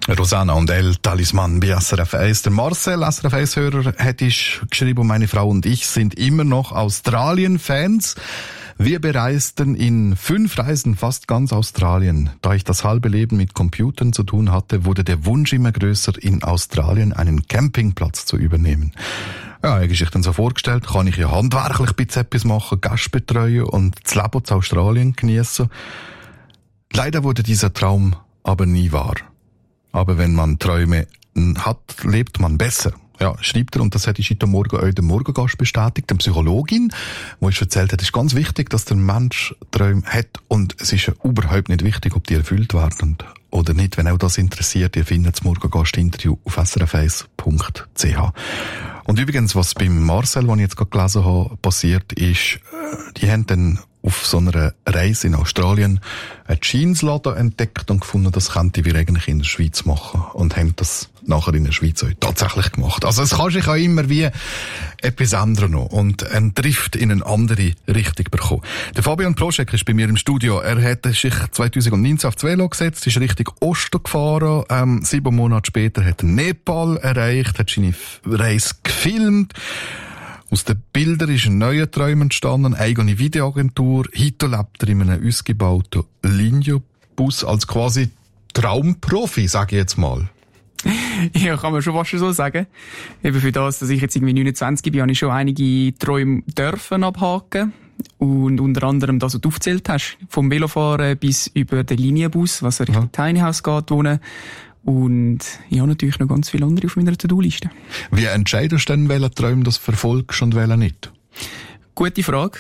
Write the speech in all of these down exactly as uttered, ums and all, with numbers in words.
Rosanna und El Talisman bei S R F eins. Der Marcel, S R F eins-Hörer, hat geschrieben, meine Frau und ich sind immer noch Australien-Fans. Wir bereisten in fünf Reisen fast ganz Australien. Da ich das halbe Leben mit Computern zu tun hatte, wurde der Wunsch immer größer, in Australien einen Campingplatz zu übernehmen. Ja, eigentlich sich dann so vorgestellt, kann ich ja handwerklich ein bisschen etwas machen, Gäste betreuen und das Leben in Australien geniessen. Leider wurde dieser Traum aber nie wahr. Aber wenn man Träume hat, lebt man besser. Ja, schreibt er, und das hat ich heute Morgen auch dem Morgengast bestätigt, der Psychologin, wo ich erzählt hat, es ist ganz wichtig, dass der Mensch Träume hat, und es ist ja überhaupt nicht wichtig, ob die erfüllt werden oder nicht. Wenn auch das interessiert, ihr findet das Morgengast-Interview auf s r f eins punkt c h. Und übrigens, was beim Marcel, den ich jetzt gerade gelesen habe, passiert ist, die haben dann auf so einer Reise in Australien einen Jeansladen entdeckt und gefunden, das könnten wir eigentlich in der Schweiz machen, und haben das nachher in der Schweiz auch tatsächlich gemacht. Also es kann sich auch immer wie etwas ändern noch und einen Drift in eine andere Richtung bekommen. Der Fabian Proschek ist bei mir im Studio. Er hat sich zwanzig neunzehn auf das Velo gesetzt, ist Richtung Osten gefahren. Ähm, sieben Monate später hat er Nepal erreicht, hat seine Reise gefilmt. Aus den Bildern ist ein neuer Traum entstanden, eine eigene Videoagentur. Heute lebt er in einem ausgebauten Linienbus als quasi Traumprofi, sage ich jetzt mal. Ja, kann man schon fast so sagen. Eben für das, dass ich jetzt irgendwie neunundzwanzig bin, habe ich schon einige Träume dürfen abhaken. Und unter anderem das, was du aufgezählt hast. Vom Velofahren bis über den Linienbus, was Richtung ja. Tiny House geht, wohnen. Und ich habe natürlich noch ganz viele andere auf meiner To-Do-Liste. Wie entscheidest du denn, welchen Traum das verfolgst und welchen nicht? Gute Frage.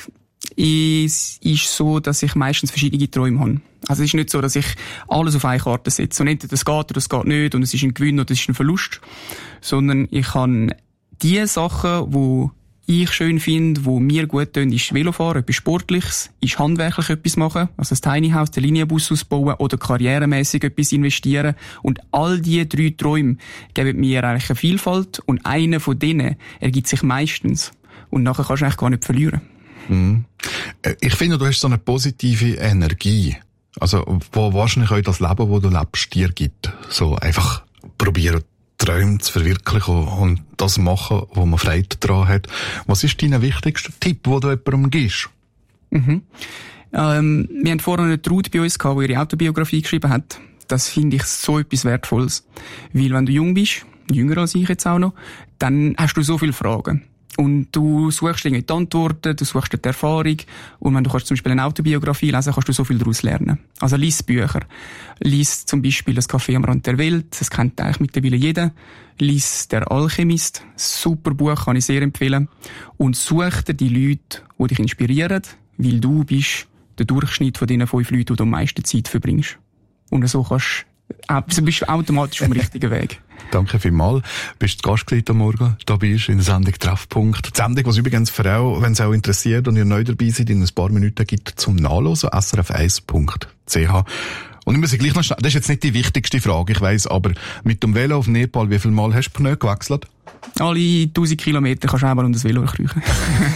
Es ist so, dass ich meistens verschiedene Träume habe. Also es ist nicht so, dass ich alles auf eine Karte setze. Und entweder das geht oder das geht nicht, und es ist ein Gewinn oder es ist ein Verlust. Sondern ich habe die Sachen, die ich schön finde, die mir gut tun, ist Velofahren, etwas Sportliches, ist handwerklich etwas machen, also das Tiny House, den Linienbus ausbauen oder karrieremäßig etwas investieren. Und all diese drei Träume geben mir eigentlich eine Vielfalt, und einer von denen ergibt sich meistens. Und nachher kannst du eigentlich gar nicht verlieren. Mhm. Ich finde, du hast so eine positive Energie. Also, wo wahrscheinlich auch das Leben, das du lebst, dir gibt. So einfach probieren, Träume zu verwirklichen und das machen, wo man Freude daran hat. Was ist dein wichtigster Tipp, den du jemandem gibst? Mhm. Ähm, wir haben vorhin eine Traut bei uns gehabt, die ihre Autobiografie geschrieben hat. Das finde ich so etwas Wertvolles. Weil wenn du jung bist, jünger als ich jetzt auch noch, dann hast du so viele Fragen. Und du suchst irgendwie die Antworten, du suchst die Erfahrung. Und wenn du kannst zum Beispiel eine Autobiografie lesen, kannst du so viel daraus lernen. Also lies Bücher. Lies zum Beispiel das Café am Rand der Welt. Das kennt eigentlich mittlerweile jeder. Lies Der Alchemist. Super Buch, kann ich sehr empfehlen. Und such dir die Leute, die dich inspirieren, weil du bist der Durchschnitt von diesen fünf Leuten, die du am meisten Zeit verbringst. Und so kannst du bist du automatisch auf dem richtigen Weg. Danke vielmals. Bist du Gast heute Morgen? Da bist du in der Sendung Treffpunkt. Die Sendung, was übrigens für auch, wenn es auch interessiert und ihr neu dabei seid, in ein paar Minuten gibt zum Nachlesen, s r f eins punkt c h. Und ich muss gleich noch schnell, das ist jetzt nicht die wichtigste Frage, ich weiss, aber mit dem Velo auf Nepal, wie viel Mal hast du Pneu gewechselt? Alle tausend Kilometer kannst du einmal um das Velo kriechen.